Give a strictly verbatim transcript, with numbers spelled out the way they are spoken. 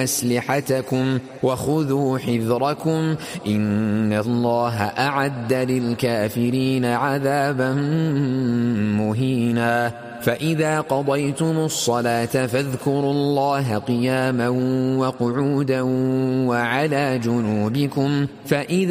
أسلحتكم وخذوا حذركم إن الله أعد للكافرين عذابا مهينا فإذا قضيتم الصلاة فاذكروا الله قياما وقعودا وعلى جنوبكم فإذا